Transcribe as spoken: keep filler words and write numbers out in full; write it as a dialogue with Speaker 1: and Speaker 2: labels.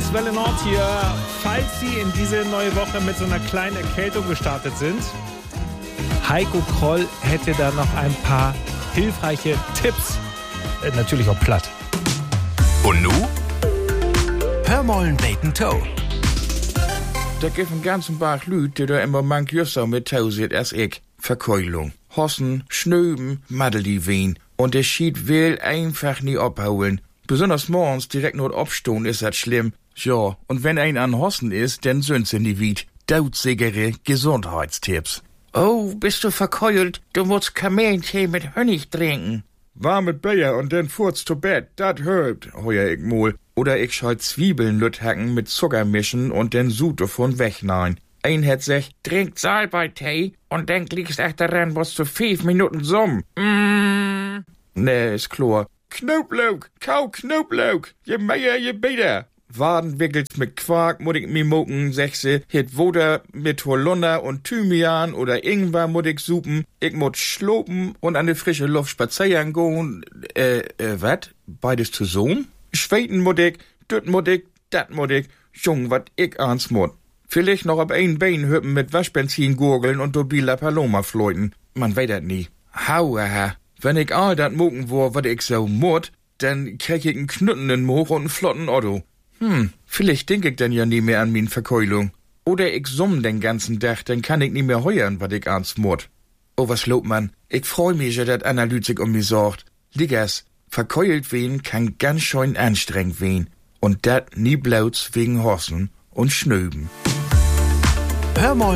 Speaker 1: Welle Nord hier. Falls Sie in diese neue Woche mit so einer kleinen Erkältung gestartet sind, Heiko Kroll hätte da noch ein paar hilfreiche Tipps. Äh, natürlich auch platt.
Speaker 2: Und nu? Hör mollen Bacon Toe.
Speaker 3: Da gibt einen ganzen Bach Lüd, die da immer manch Jusser mit tauset als ich. Verkeulung, Hossen, Schnöben, Madelivin. Und der Schied will einfach nie abhauen. Besonders morgens direkt nur abstehen ist das schlimm. Ja, und wenn ein an Hossen ist, dann sind sie nie wied. Dautsichere Gesundheitstipps. Oh, bist du verkeult? Du musst Kamillentee mit Honig trinken. Warme Bayer und dann furzt zu Bett, dat hilft, heuer ich mol. Oder ich schall Zwiebeln lüthacken mit Zucker mischen und den Sud davon wegnein. Ein hat sich, trinkt Salbeitee und dann liegst echt daran, was zu fünf Minuten summ. Mm. Nee, ist klar. Knoblauch, kau Knoblauch, je mehr, je besser. Waden wickelt mit Quark, muss ich mi mucken, sechse, hit Woder mit Holunder und Thymian oder Ingwer muss ich supen. Ich muss schlopen und an die frische Luft spazieren gehen. Äh, äh, wat? Beides zusammen? Schweden muss ich, düt muss ich, dat muss ich. Jung, wat ich ans muss. Vielleicht noch ab ein Bein hüppen mit Waschbenzin gurgeln und Dobila Paloma fleuten. Man weiß dat nie. Hauaha. Wenn ich all dat mucken wo, wat ich so mut, dann krieg ich einen knüttenden Moch und einen flotten Otto. Hm, vielleicht denk ich dann ja nie mehr an min Verkeulung. Oder ich summ den ganzen Tag, dann kann ich nie mehr heuern, wat ich ans mut. Oh, was lobt man? Ich freu mich, ja, dat Analytik um mich sorgt. Liggers, verkeult wen kann ganz schön anstrengend wen. Und dat nie blauts wegen Hossen und Schnöben.
Speaker 2: Hör mal